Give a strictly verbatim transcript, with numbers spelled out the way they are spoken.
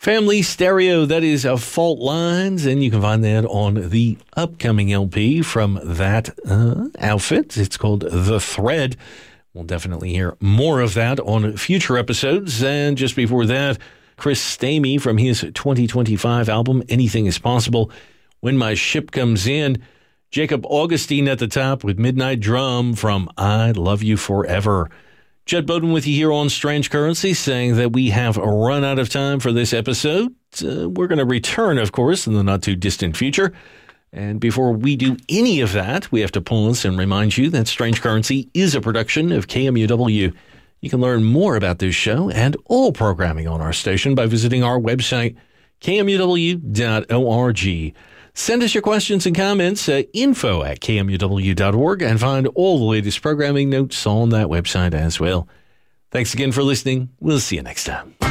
Family Stereo, that is uh, Fault Lines, and you can find that on the upcoming L P from that uh, outfit. It's called The Thread. We'll definitely hear more of that on future episodes. And just before that, Chris Stamey from his twenty twenty-five album, Anything is Possible, When My Ship Comes In. Jacob Augustine at the top with Midnight Drum from I Love You Forever. Judd Bowden with you here on Strange Currency, saying that we have run out of time for this episode. Uh, we're going to return, of course, in the not-too-distant future. And before we do any of that, we have to pause and remind you that Strange Currency is a production of K M U W. You can learn more about this show and all programming on our station by visiting our website, K M U W dot org. Send us your questions and comments at info at K M U W dot org and find all the latest programming notes on that website as well. Thanks again for listening. We'll see you next time.